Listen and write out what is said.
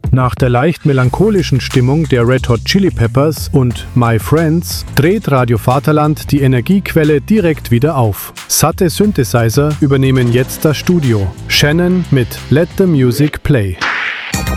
Nach der leicht melancholischen Stimmung der Red Hot Chili Peppers und My Friends dreht Radio Vaterland die Energiequelle direkt wieder auf. Satte Synthesizer übernehmen jetzt das Studio. Shannon mit Let the Music Play.